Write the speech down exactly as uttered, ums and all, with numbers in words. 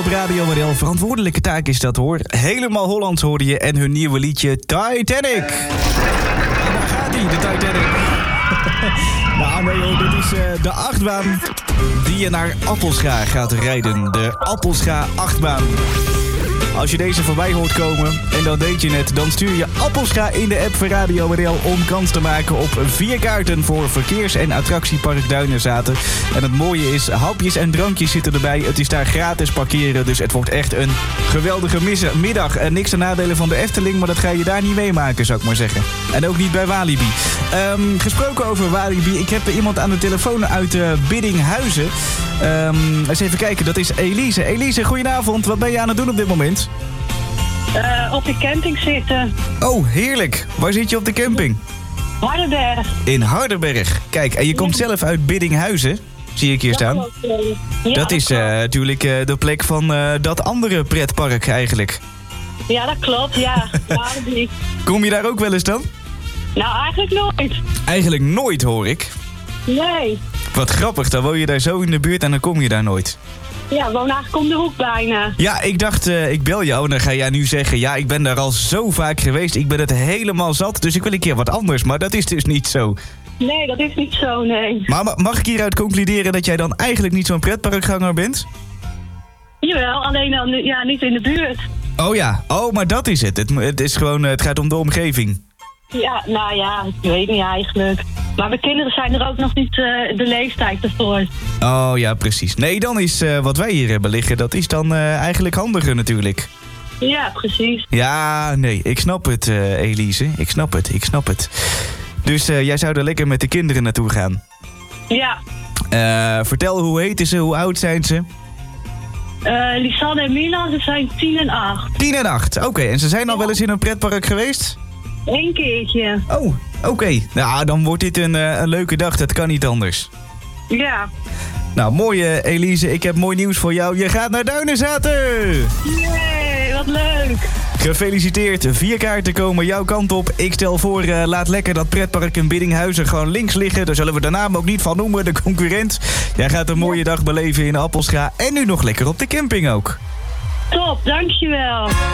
Radio Model. Verantwoordelijke taak is dat, hoor. Helemaal Hollands hoorde je en hun nieuwe liedje Titanic. En daar gaat hij, de Titanic. Nou nee hoor, dit is uh, de achtbaan die je naar Appelscha gaat rijden. De Appelscha achtbaan. Als je deze voorbij hoort komen, en dat deed je net, dan stuur je Appelscha in de app van Radio M R L om kans te maken op vier kaarten voor verkeers- en attractiepark Duinenzaten. En het mooie is, hapjes en drankjes zitten erbij. Het is daar gratis parkeren, dus het wordt echt een geweldige mis- middag. En niks ten nadelen van de Efteling, maar dat ga je daar niet meemaken, zou ik maar zeggen. En ook niet bij Walibi. Um, gesproken over Walibi, ik heb iemand aan de telefoon uit uh, Biddinghuizen. Um, eens even kijken, dat is Elise. Elise, goedenavond. Wat ben je aan het doen op dit moment? Uh, op de camping zitten. Oh, heerlijk. Waar zit je op de camping? Hardenberg. In Hardenberg. Kijk, en je komt ja. zelf uit Biddinghuizen, zie ik hier staan. Dat, ja, dat is uh, natuurlijk uh, de plek van uh, dat andere pretpark eigenlijk. Ja, dat klopt, ja. Kom je daar ook wel eens dan? Nou, eigenlijk nooit. Eigenlijk nooit, hoor ik. Nee. Wat grappig, dan woon je daar zo in de buurt en dan kom je daar nooit. Ja, woon eigenlijk om de hoek bijna. Ja, ik dacht, uh, ik bel jou en dan ga jij nu zeggen... ja, ik ben daar al zo vaak geweest, ik ben het helemaal zat... dus ik wil een keer wat anders, maar dat is dus niet zo. Nee, dat is niet zo, nee. Maar mag ik hieruit concluderen dat jij dan eigenlijk niet zo'n pretparkganger bent? Jawel, alleen dan ja, niet in de buurt. Oh ja, oh, maar dat is het. Het, het, is gewoon, het gaat om de omgeving. Ja, nou ja, ik weet niet eigenlijk. Maar mijn kinderen zijn er ook nog niet uh, de leeftijd ervoor. Oh ja, precies. Nee, dan is uh, wat wij hier hebben liggen, dat is dan uh, eigenlijk handiger natuurlijk. Ja, precies. Ja, nee, ik snap het, uh, Elise. Ik snap het, ik snap het. Dus uh, jij zou er lekker met de kinderen naartoe gaan? Ja. Uh, vertel, hoe heten ze? Hoe oud zijn ze? Uh, Lisanne en Milan, ze zijn tien en acht. Tien en acht, oké. Okay. En ze zijn al ja. wel eens in een pretpark geweest? Eén keertje. Oh, oké. Okay. Nou, dan wordt dit een, uh, een leuke dag. Dat kan niet anders. Ja. Nou, mooie Elise. Ik heb mooi nieuws voor jou. Je gaat naar Duinenzaten! Jee, wat leuk! Gefeliciteerd. Vier kaarten komen jouw kant op. Ik stel voor, uh, laat lekker dat pretpark in Biddinghuizen gewoon links liggen. Daar zullen we de naam ook niet van noemen, de concurrent. Jij gaat een mooie dag beleven in Appelscha. En nu nog lekker op de camping ook. Top, dankjewel.